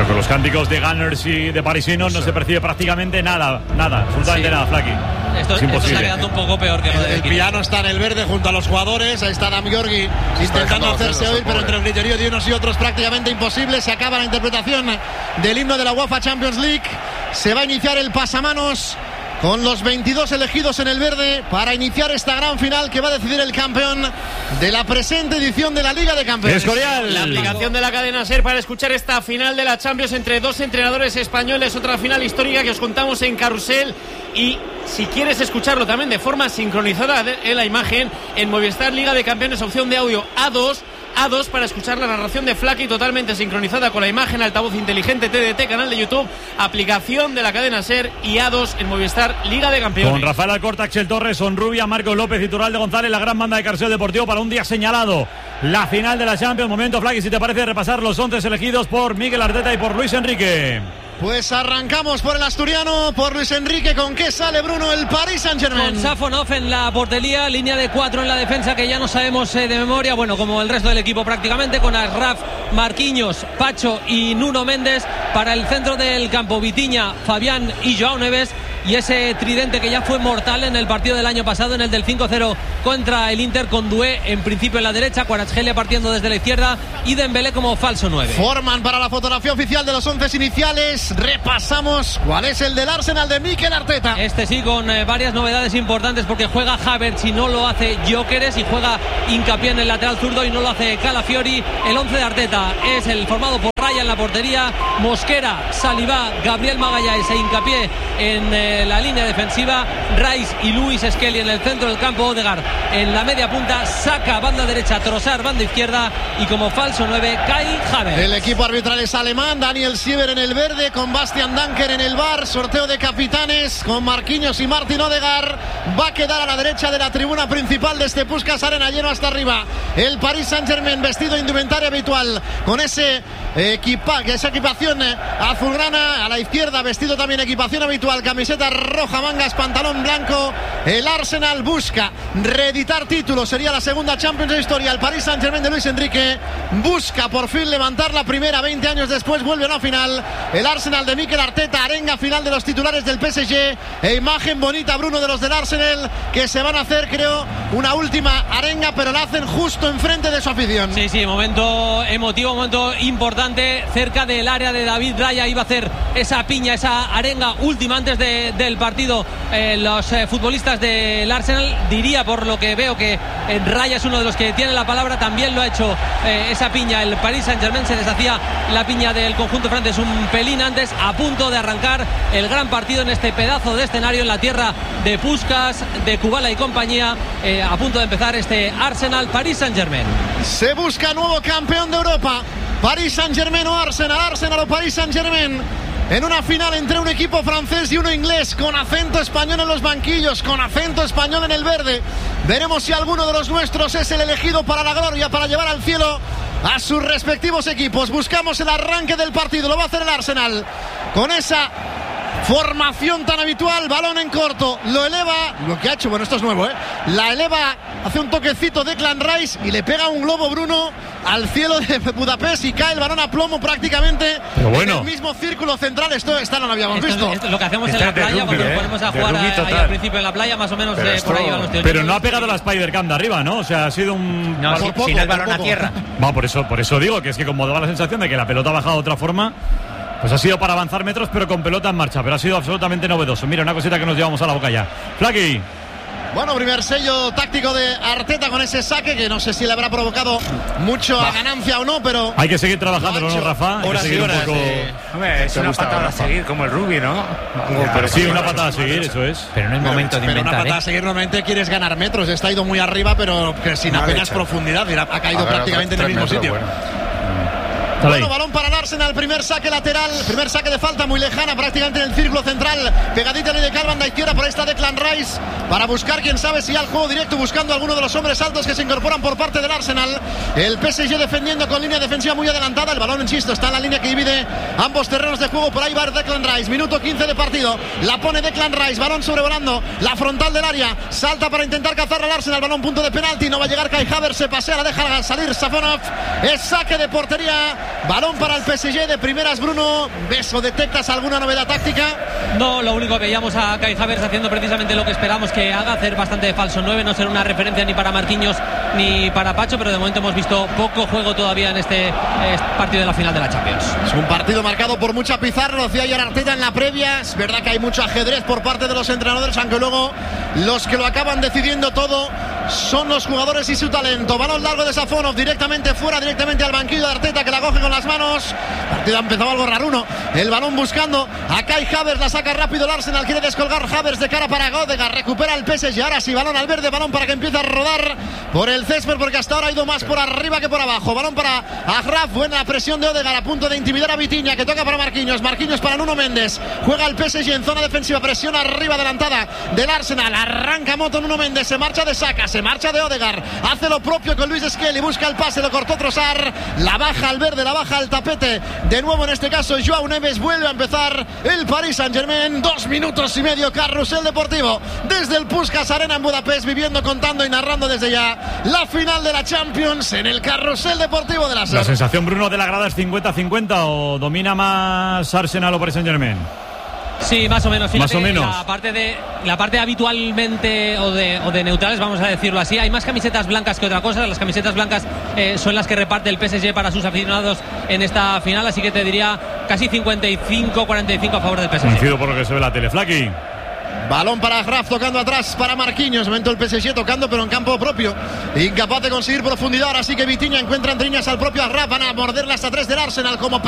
Pero con los cánticos de Gunners y de parisinos no se percibe prácticamente nada, absolutamente nada, Flaky. Esto está quedando un poco peor que lo de el piano está en el verde junto a los jugadores. Ahí está Adam Georgi intentando hacerse oír, pero entre el griterío de unos y otros prácticamente imposible. Se acaba la interpretación del himno de la UEFA Champions League. Se va a iniciar el pasamanos con los 22 elegidos en el verde para iniciar esta gran final que va a decidir el campeón de la presente edición de la Liga de Campeones. Escorial. La aplicación de la cadena SER para escuchar esta final de la Champions entre dos entrenadores españoles, otra final histórica que os contamos en Carrusel. Y si quieres escucharlo también de forma sincronizada en la imagen, en Movistar Liga de Campeones, opción de audio A2 para escuchar la narración de Flaky totalmente sincronizada con la imagen, altavoz inteligente TDT, canal de YouTube, aplicación de la cadena SER y A2 en Movistar Liga de Campeones. Con Rafael Alcorta, Axel Torres, Onrubia, Marcos López y Turralde González, la gran banda de Carrusel Deportivo para un día señalado. La final de la Champions. Momento, Flaky, si te parece, repasar los 11 elegidos por Miguel Arteta y por Luis Enrique. Pues arrancamos por el asturiano, por Luis Enrique. ¿Con qué sale, Bruno, el Paris Saint-Germain? Con Safonov en la portería, línea de 4 en la defensa que ya no sabemos de memoria, bueno, como el resto del equipo prácticamente, con Ashraf, Marquinhos, Pacho y Nuno Méndez. Para el centro del campo, Vitinha, Fabián y Joao Neves. Y ese tridente que ya fue mortal en el partido del año pasado, en el del 5-0 contra el Inter, con Doué en principio en la derecha, Kvaratskhelia partiendo desde la izquierda y Dembélé como falso 9. Forman para la fotografía oficial de los 11 iniciales. Repasamos cuál es el del Arsenal de Mikel Arteta. Este sí, con varias novedades importantes, porque juega Havertz y no lo hace Gyökeres, y juega hincapié en el lateral zurdo y no lo hace Calafiori. El 11 de Arteta es el formado por Raya en la portería, Mosquera, Saliba, Gabriel Magalhães e hincapié en la línea defensiva, Rice y Luis Skelly en el centro del campo, Odegaard en la media punta, Saka banda derecha, Trossard banda izquierda y como falso 9 Kai Havertz. El equipo arbitral es alemán, Daniel Siever en el verde, con Bastian Danker en el bar, sorteo de capitanes con Marquinhos y Martin Odegaard. Va a quedar a la derecha de la tribuna principal de este Puskás Arena, lleno hasta arriba el Paris Saint-Germain, vestido de indumentaria habitual con esa equipación azulgrana. A la izquierda, vestido también equipación habitual, camiseta roja, mangas, pantalón blanco. El Arsenal busca reeditar títulos, sería la segunda Champions de historia. El Paris Saint-Germain de Luis Enrique busca por fin levantar la primera, 20 años después vuelve a una final. El Arsenal de Mikel Arteta, arenga final de los titulares del PSG e imagen bonita, Bruno, de los del Arsenal, que se van a hacer, creo, una última arenga, pero la hacen justo enfrente de su afición. Sí, momento emotivo, momento importante, cerca del área de David Raya. Iba a hacer esa piña, esa arenga última antes del partido. Los futbolistas del Arsenal, diría por lo que veo que Raya es uno de los que tiene la palabra, también lo ha hecho esa piña el Paris Saint-Germain. Se deshacía la piña del conjunto francés un pelín antes, a punto de arrancar el gran partido en este pedazo de escenario en la tierra de Puskás, de Kubala y compañía. A punto de empezar este Arsenal-Paris Saint-Germain. Se busca nuevo campeón de Europa. Paris Saint-Germain o Arsenal, Arsenal o Paris Saint-Germain, en una final entre un equipo francés y uno inglés, con acento español en los banquillos, con acento español en el verde. Veremos si alguno de los nuestros es el elegido para la gloria, para llevar al cielo a sus respectivos equipos. Buscamos el arranque del partido, lo va a hacer el Arsenal con esa formación tan habitual, balón en corto, lo eleva, lo que ha hecho, bueno, esto es nuevo, la eleva, hace un toquecito Declan Rice y le pega un globo, Bruno, al cielo de Budapest, y cae el balón a plomo prácticamente en el mismo círculo central. Esto no lo habíamos visto. Esto es lo que hacemos en la playa cuando nos ponemos a jugar ahí al principio en la playa, más o menos por ahí van los tíos. Pero no ha pegado la Spider-Cam de arriba, ¿no? O sea, ha sido un... No, sin el balón a tierra. Va, por eso digo que es que como daba la sensación de que la pelota ha bajado de otra forma, pues ha sido para avanzar metros, pero con pelota en marcha. Pero ha sido absolutamente novedoso. Mira, una cosita que nos llevamos a la boca ya. Flaky. Bueno, primer sello táctico de Arteta con ese saque, que no sé si le habrá provocado mucho a ganancia o no, pero... Hay que seguir trabajando, ¿no, Rafa? Hay que seguir un poco... Hombre, es una patada a seguir, como el Rubi, ¿no? Pero sí, una patada a seguir, eso es. Pero no es momento de inventar, una patada a seguir, normalmente quieres ganar metros. Está ido muy arriba, pero que sin apenas profundidad. Ha caído prácticamente en el mismo sitio. Bueno, balón para el Arsenal, primer saque lateral, primer saque de falta muy lejana, prácticamente en el círculo central, pegadita a la de banda izquierda. Por ahí está Declan Rice para buscar, quién sabe si al juego directo, buscando a alguno de los hombres altos que se incorporan por parte del Arsenal. El PSG defendiendo con línea defensiva muy adelantada. El balón, insisto, está en la línea que divide ambos terrenos de juego. Por ahí va Declan Rice, minuto 15 de partido, la pone Declan Rice, balón sobrevolando la frontal del área, salta para intentar cazar al Arsenal, balón punto de penalti, no va a llegar Kai Havertz, se pasea, la deja salir Safonov. Es saque de portería Balón para el PSG de primeras, Bruno. ¿Ves o detectas alguna novedad táctica? No, lo único, veíamos a Kai Havertz haciendo precisamente lo que esperamos que haga, hacer bastante de falso 9, no ser una referencia ni para Marquinhos ni para Pacho, pero de momento hemos visto poco juego todavía en este partido de la final de la Champions. Es un partido marcado por mucha pizarra, lo decía ayer Arteta en la previa. Es verdad que hay mucho ajedrez por parte de los entrenadores, aunque luego los que lo acaban decidiendo todo son los jugadores y su talento. Balón largo de Safonov, directamente fuera, directamente al banquillo de Arteta, que la coge con las manos. El partido ha empezado algo raruno. El balón buscando a Kai Havertz, la saca rápido el Arsenal, quiere descolgar Havertz de cara para Odegaard, recupera el PSG. Ahora sí, balón al verde, balón para que empiece a rodar por el césped, porque hasta ahora ha ido más por arriba que por abajo. Balón para Agraf, buena presión de Odegaard, a punto de intimidar a Vitinha, que toca para Marquinhos para Nuno Méndez. Juega el PSG en zona defensiva, presión arriba, adelantada del Arsenal. Arranca moto Nuno Méndez, se marcha de Saka, se marcha de Odegaard, hace lo propio con Luis Skelly, busca el pase, lo cortó Trossard, la baja al verde, la baja al tapete. De nuevo en este caso Joao Neves, vuelve a empezar el Paris Saint-Germain. 2 minutos y medio, carrusel deportivo desde el Puskás Arena en Budapest, viviendo, contando y narrando desde ya la final de la Champions en el carrusel deportivo de la SER. La sensación, Bruno, de la grada es 50-50 o domina más Arsenal o Paris Saint-Germain. Sí, más o menos. Fíjate, más o menos. La parte habitualmente o de neutrales, vamos a decirlo así, hay más camisetas blancas que otra cosa. Las camisetas blancas son las que reparte el PSG para sus aficionados en esta final, así que te diría casi 55-45 a favor del PSG. Coincido por lo que se ve en la tele. Flaky. Balón para Graf, tocando atrás para Marquinhos. Momento el PSG tocando, pero en campo propio. Incapaz de conseguir profundidad. Ahora sí que Vitinha encuentra entre líneas al propio Graf. Van a morderla hasta 3 del Arsenal como